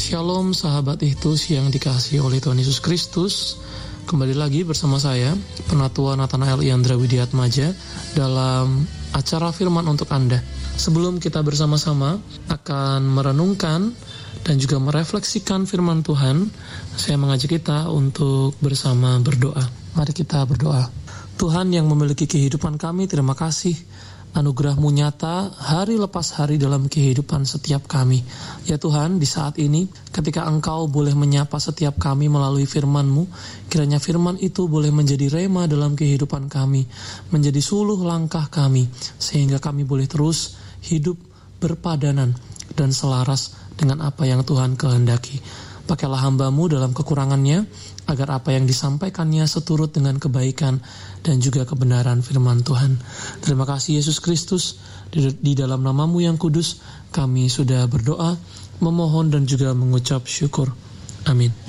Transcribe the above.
Shalom sahabat Ihtus yang dikasihi oleh Tuhan Yesus Kristus. Kembali lagi bersama saya, Penatua Nathanael Iandra Widiatmaja, dalam acara Firman untuk Anda. Sebelum kita bersama-sama akan merenungkan dan juga merefleksikan firman Tuhan, saya mengajak kita untuk bersama berdoa. Mari kita berdoa. Tuhan yang memiliki kehidupan kami, terima kasih. Anugerah-Mu nyata hari lepas hari dalam kehidupan setiap kami. Ya Tuhan, di saat ini ketika Engkau boleh menyapa setiap kami melalui firman-Mu, kiranya firman itu boleh menjadi rema dalam kehidupan kami, menjadi suluh langkah kami, sehingga kami boleh terus hidup berpadanan dan selaras dengan apa yang Tuhan kehendaki. Pakailah hamba-Mu dalam kekurangannya, agar apa yang disampaikannya seturut dengan kebaikan dan juga kebenaran firman Tuhan. Terima kasih Yesus Kristus, di dalam nama-Mu yang kudus, kami sudah berdoa, memohon dan juga mengucap syukur. Amin.